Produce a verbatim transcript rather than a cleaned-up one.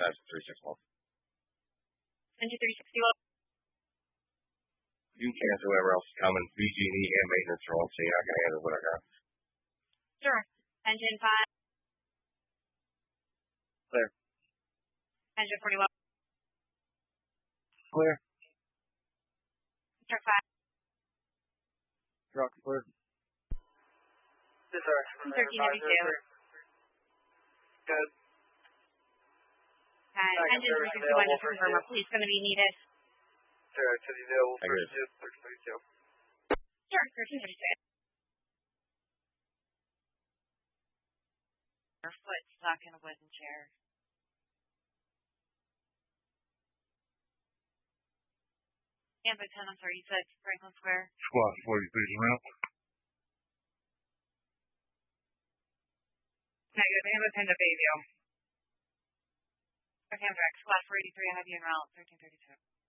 That's three six one. Engine three sixty-one. You can cancel whoever else is coming. B G and E and maintenance are on scene. I can handle what I got. Sure. Engine five. Clear. Engine forty-one. Clear. Truck five. Truck clear. This is thirteen ninety-two. Good. Okay. Engine three sixty-one, just confirm a police going to be needed. Sure, activity available I for agree. thirteen thirty-two. Sure, thirteen thirty-two. Her foot stuck in a wooden chair. Yeah, but ten, I'm sorry, you said Franklin Square? Squad forty-three around. Negative, Hamilton to Bayview. Okay, I'm direct. Squad four eighty-three, I have you in route thirteen thirty-two.